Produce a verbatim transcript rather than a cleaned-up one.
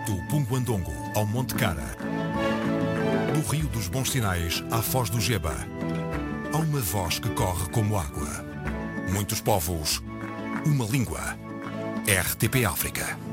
Do Punguandongo ao Monte Cara, do Rio dos Bons Sinais à Foz do Geba, há uma voz que corre como água. Muitos povos, uma língua. R T P África.